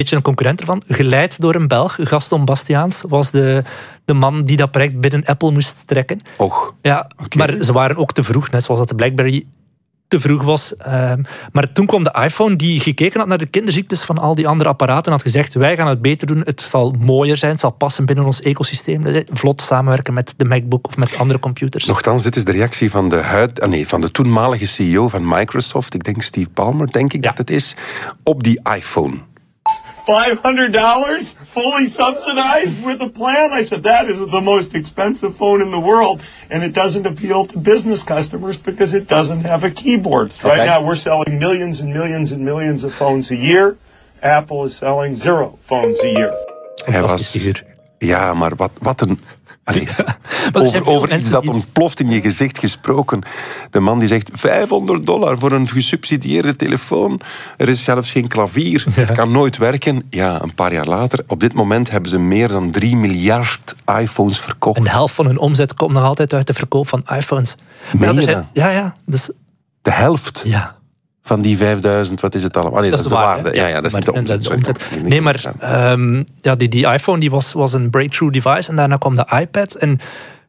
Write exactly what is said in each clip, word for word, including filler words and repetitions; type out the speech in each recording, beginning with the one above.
beetje een concurrent ervan. Geleid door een Belg, Gaston Bastiaans, was de, de man die dat project binnen Apple moest trekken. Och. Ja, okay. Maar ze waren ook te vroeg, net zoals dat de BlackBerry te vroeg was. Uh, maar toen kwam de iPhone die gekeken had naar de kinderziektes van al die andere apparaten en had gezegd, wij gaan het beter doen, het zal mooier zijn, het zal passen binnen ons ecosysteem. Dus vlot samenwerken met de MacBook of met andere computers. Nochtans, dit is de reactie van de, huid, ah nee, van de toenmalige C E O van Microsoft, ik denk Steve Ballmer, denk ik ja. dat het is, op die iPhone. five hundred dollars fully subsidized with a plan. I said, that is the most expensive phone in the world, and it doesn't appeal to business customers because it doesn't have a keyboard. Okay. Right now we're selling millions and millions and millions of phones a year. Apple is selling zero phones a year. Hij was, ja, maar wat, wat een... Allee, ja, over over iets dat ontploft in je gezicht gesproken. De man die zegt vijfhonderd dollar voor een gesubsidieerde telefoon. Er is zelfs geen klavier. Ja. Het kan nooit werken. Ja, een paar jaar later, op dit moment hebben ze meer dan drie miljard iPhones verkocht. Een helft van hun omzet komt nog altijd uit de verkoop van iPhones. Meen je dat? Ja, ja. Dus... De helft? Ja. Van die vijfduizend, wat is het allemaal? Nee, dat, dat is de waarde. waarde. Ja, ja, dat is maar, niet de omzet. De omzet. Nee, maar um, ja, die, die iPhone die was, was een breakthrough device en daarna kwam de iPad en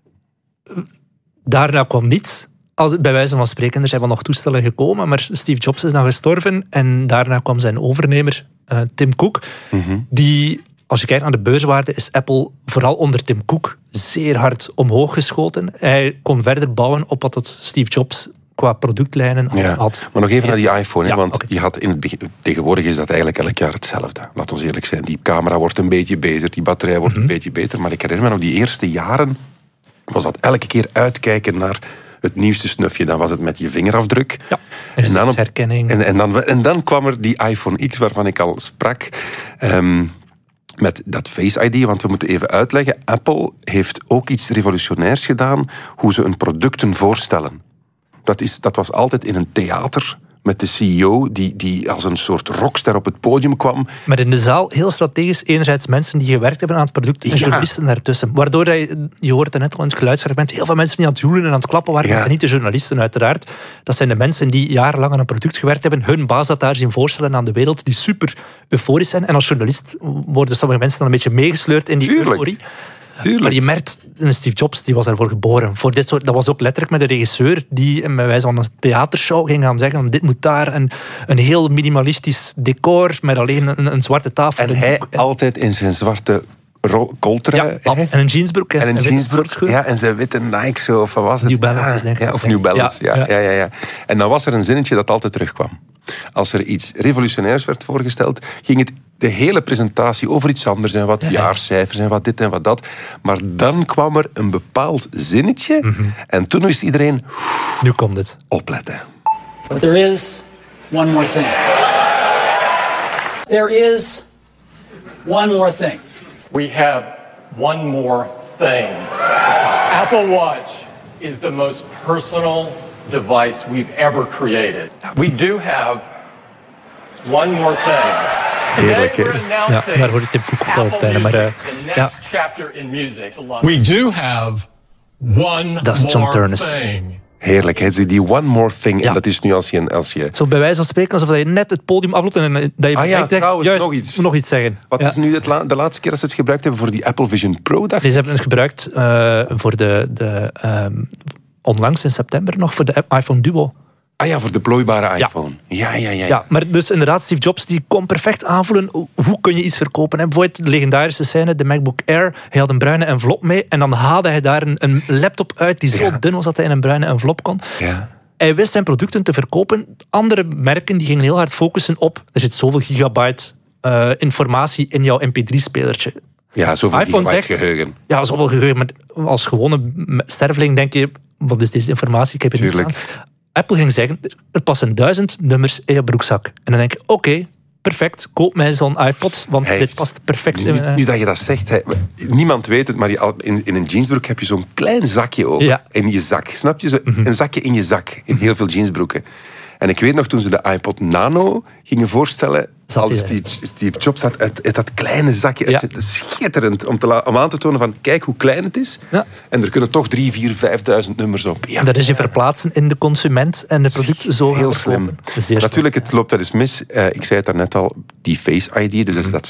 daarna kwam niets. Als, bij wijze van spreken, er zijn wel nog toestellen gekomen, maar Steve Jobs is dan gestorven en daarna kwam zijn overnemer, uh, Tim Cook, mm-hmm. die... Als je kijkt naar de beurswaarde, is Apple vooral onder Tim Cook zeer hard omhoog geschoten. Hij kon verder bouwen op wat het Steve Jobs qua productlijnen had. Ja, maar nog even naar die iPhone, hè, ja, want okay. je had in het begin, tegenwoordig is dat eigenlijk elk jaar hetzelfde. Laat ons eerlijk zijn, die camera wordt een beetje beter, die batterij wordt mm-hmm. een beetje beter, maar ik herinner me nog die eerste jaren was dat elke keer uitkijken naar het nieuwste snufje. Dan was het met je vingerafdruk. Ja, en, dan op, herkenning. En, en, dan, en dan kwam er die iPhone X waarvan ik al sprak. Um, Met dat Face I D, want we moeten even uitleggen. Apple heeft ook iets revolutionairs gedaan, hoe ze hun producten voorstellen. Dat, is, dat was altijd in een theater met de C E O die, die als een soort rockster op het podium kwam. Maar in de zaal, heel strategisch, enerzijds mensen die gewerkt hebben aan het product en ja. journalisten daartussen. Waardoor, hij, je hoort het net al in het geluidsfragment, heel veel mensen die aan het joelen en aan het klappen waren. Ja. Dat zijn niet de journalisten uiteraard. Dat zijn de mensen die jarenlang aan een product gewerkt hebben, hun baas dat daar zien voorstellen aan de wereld, die super euforisch zijn. En als journalist worden sommige mensen dan een beetje meegesleurd in die Tuurlijk. euforie. Tuurlijk. Maar je merkt, Steve Jobs die was daarvoor geboren. Voor dit soort, dat was ook letterlijk met de regisseur die met wijze van een theatershow ging gaan zeggen, dit moet daar, een, een heel minimalistisch decor met alleen een, een zwarte tafel. En hij en, altijd in zijn zwarte coltrui. Ja, en een jeansbroek. En, en een jeansbroek, ja, en zijn witte Nike zo, of wat was het? New Balance, denk ik. Ja, of New Balance, ja. Ja, ja, ja, ja. En dan was er een zinnetje dat altijd terugkwam. Als er iets revolutionairs werd voorgesteld, ging het de hele presentatie over iets anders en wat ja, jaarcijfers en wat dit en wat dat. Maar dan kwam er een bepaald zinnetje mm-hmm. en toen wist iedereen... Nu komt het. Opletten. But there is one more thing. There is one more thing. We have one more thing. Apple Watch is the most personal device we've ever created. We do have one more thing. Heerlijk, hè? Ja, daar hoor ik Tim Cook wel op het maar uh, ja. We do have one Dat is John more Turnus. thing. Heerlijk, hè? Die one more thing. Ja. En dat is nu als je... Als je... Zo bij wijze van spreken, alsof je net het podium afloopt en dat je ah ja, trouwens, juist nog iets. nog iets zeggen. Wat ja. is nu het la- de laatste keer dat ze het gebruikt hebben voor die Apple Vision Pro? Dacht? Deze hebben het gebruikt uh, voor de... de um, onlangs in september nog, voor de iPhone Duo. Ah ja, voor de plooibare iPhone. Ja, ja, ja. ja. ja maar dus inderdaad, Steve Jobs die kon perfect aanvoelen hoe kun je iets verkopen. En bijvoorbeeld de legendarische scène, de MacBook Air. Hij had een bruine envelop mee en dan haalde hij daar een, een laptop uit die zo ja. dun was dat hij in een bruine envelop kon. Ja. Hij wist zijn producten te verkopen. Andere merken die gingen heel hard focussen op er zit zoveel gigabyte uh, informatie in jouw M P drie spelertje. Ja, zoveel iPhone gigabyte zegt, geheugen. Ja, zoveel geheugen. Maar als gewone sterveling denk je, wat is deze informatie? Ik heb het niet aan. Apple ging zeggen, er passen duizend nummers in je broekzak. En dan denk je, oké, okay, perfect, koop mij zo'n iPod, want heeft, dit past perfect in nu, nu dat je dat zegt, hij, niemand weet het, maar je, in, in een jeansbroek heb je zo'n klein zakje ook. Ja. In je zak, snap je? Zo, mm-hmm. Een zakje in je zak, in heel veel jeansbroeken. En ik weet nog, toen ze de iPod Nano gingen voorstellen, als Steve, Steve Jobs had uit, uit dat kleine zakje, ja. schitterend, om, te la- om aan te tonen van, kijk hoe klein het is. Ja. En er kunnen toch drie, vier, vijfduizend nummers op. Ja. En dat is je verplaatsen in de consument en de producten zo heel slim. Natuurlijk, het loopt wel eens mis. Uh, ik zei het daarnet al, die Face I D, dus mm-hmm. dat